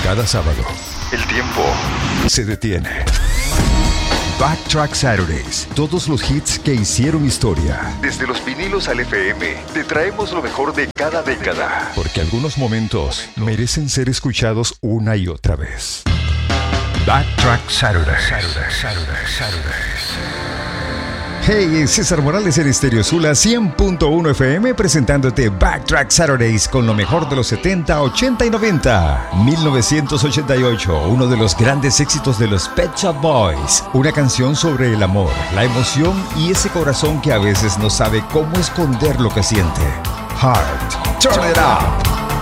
Cada sábado, el tiempo se detiene. Backtrack Saturdays. Todos los hits que hicieron historia. Desde los vinilos al FM, te traemos lo mejor de cada década. Porque algunos momentos merecen ser escuchados una y otra vez. Backtrack Saturdays. Hey, César Morales en Estéreo Sula 100.1 FM presentándote Backtrack Saturdays con lo mejor de los 70, 80 y 90. 1988, uno de los grandes éxitos de los Pet Shop Boys. Una canción sobre el amor, la emoción y ese corazón que a veces no sabe cómo esconder lo que siente. Heart, turn it up.